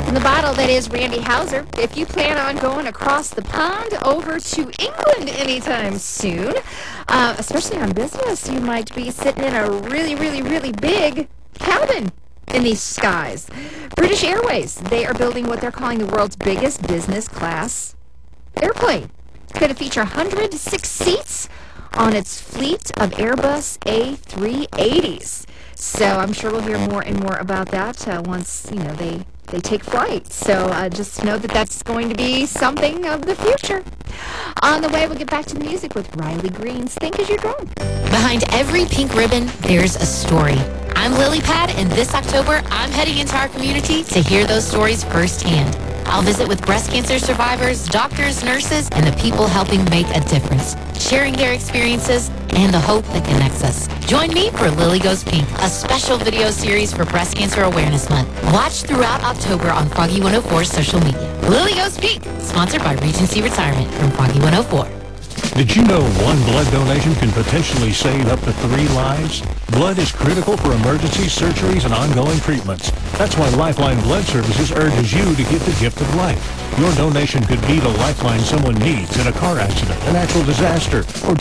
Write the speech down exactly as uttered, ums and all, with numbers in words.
in the bottle, that is Randy Hauser. If you plan on going across the pond over to England anytime soon, uh, especially on business, you might be sitting in a really, really, really big cabin in these skies. British Airways, they are building what they're calling the world's biggest business class airplane. It's going to feature one hundred six seats on its fleet of Airbus A three eighties. So I'm sure we'll hear more and more about that uh, once, you know, they, they take flight. So uh, just know that that's going to be something of the future. On the way, we'll get back to the music with Riley Green's Think As You Drone. Behind every pink ribbon, there's a story. I'm Lily Pad, and this October, I'm heading into our community to hear those stories firsthand. I'll visit with breast cancer survivors, doctors, nurses, and the people helping make a difference, sharing their experiences and the hope that connects us. Join me for Lily Goes Pink, a special video series for Breast Cancer Awareness Month. Watch throughout October on Froggy one oh four's social media. Lily Goes Pink, sponsored by Regency Retirement from Froggy one oh four. Did you know one blood donation can potentially save up to three lives? Blood is critical for emergency surgeries and ongoing treatments. That's why Lifeline Blood Services urges you to give the gift of life. Your donation could be the lifeline someone needs in a car accident, a natural disaster, or